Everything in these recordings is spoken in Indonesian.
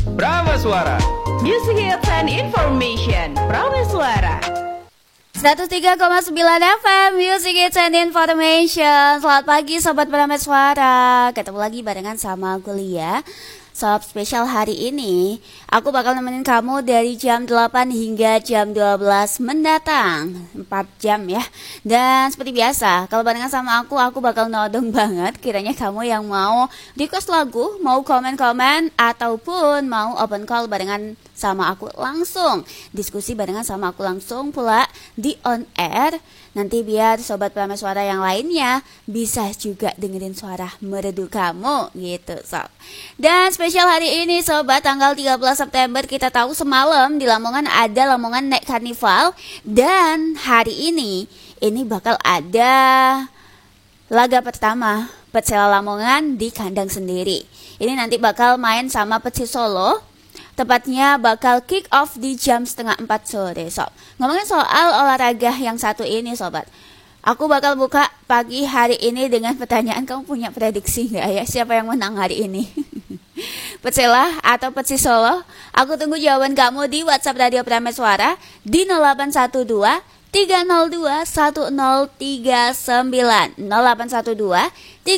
Prameswara. Music hits and information. Prameswara. 103,9 FM Music Hits and Information. Selamat pagi Sobat Prameswara. Ketemu lagi barengan sama aku Lia. Sob spesial hari ini aku bakal nemenin kamu dari jam 8 hingga jam 12 mendatang, 4 jam ya. Dan seperti biasa, kalau barengan sama aku bakal nodong banget. Kiranya kamu yang mau request lagu, mau komen-komen, ataupun mau open call barengan sama aku langsung, diskusi barengan sama aku langsung pula di on air. Nanti biar Sobat Prameswara yang lainnya bisa juga dengerin suara merdu kamu gitu sob. Dan spesial hari ini Sobat, tanggal 13 September, kita tahu semalam di Lamongan ada Lamongan Night Carnival. Dan hari ini bakal ada laga pertama Persela Lamongan di kandang sendiri. Ini nanti bakal main sama Persis Solo. Tepatnya bakal kick off di jam 3:30 sore sob. Ngomongin soal olahraga yang satu ini sobat, aku bakal buka pagi hari ini dengan pertanyaan, kamu punya prediksi gak ya siapa yang menang hari ini? Persela atau Persis Solo? Aku tunggu jawaban kamu di WhatsApp Radio Prameswara di 0812 302 1039 0812 302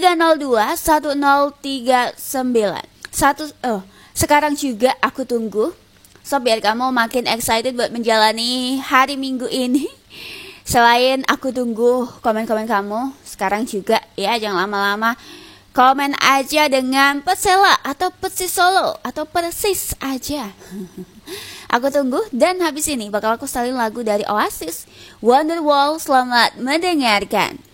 1039. Sekarang juga aku tunggu sob, biar kamu makin excited buat menjalani hari Minggu ini. Selain aku tunggu komen-komen kamu, sekarang juga ya jangan lama-lama, komen aja dengan Persela atau Persis Solo atau Persis aja. Aku tunggu. Dan habis ini bakal aku setelin lagu dari Oasis, Wonderwall. Selamat mendengarkan.